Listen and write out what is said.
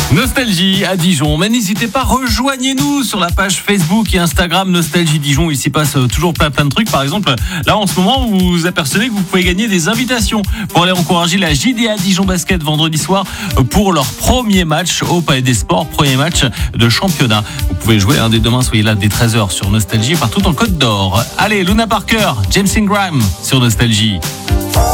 Nostalgie à Dijon, mais n'hésitez pas, rejoignez-nous sur la page Facebook et Instagram Nostalgie Dijon, il s'y passe toujours plein de trucs. Par exemple, là en ce moment, vous vous apercevez que vous pouvez gagner des invitations pour aller encourager la JDA Dijon Basket vendredi soir pour leur premier match au Palais des Sports, premier match de championnat. Vous pouvez jouer dès demain, soyez là dès 13h sur Nostalgie partout en Côte d'Or. Allez, Luna Parker, James Ingram sur Nostalgie.